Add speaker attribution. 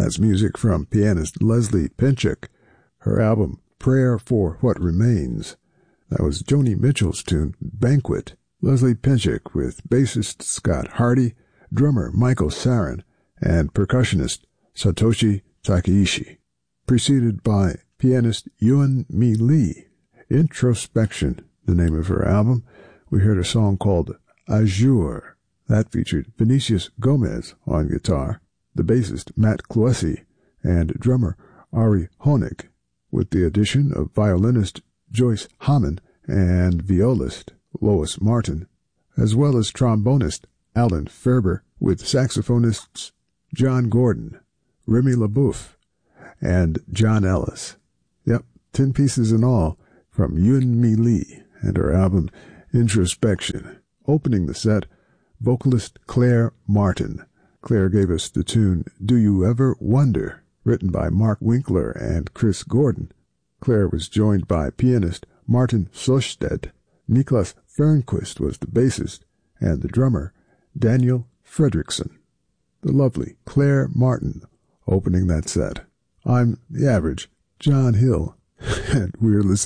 Speaker 1: That's music from pianist Leslie Pinchuk, her album Prayer for What Remains. That was Joni Mitchell's tune, Banquet. Leslie Pinchuk with bassist Scott Hardy, drummer Michael Sarin, and percussionist Satoshi Takeishi. Preceded by pianist Yun Mi Lee. Introspection, the name of her album. We heard a song called Azure. That featured Vinicius Gomez on guitar, the bassist Matt Cloessy, and drummer Ari Honig, with the addition of violinist Joyce Hammond and violist Lois Martin, as well as trombonist Alan Ferber, with saxophonists John Gordon, Remy LaBeouf, and John Ellis. Yep, 10 pieces in all from Yun Mi Lee and her album Introspection. Opening the set, vocalist Claire Martin. Claire gave us the tune Do You Ever Wonder, written by Mark Winkler and Chris Gordon. Claire was joined by pianist Martin Sosted. Niklas Fernquist was the bassist, and the drummer Daniel Fredrickson. The lovely Claire Martin opening that set. I'm the average John Hill, and we're listening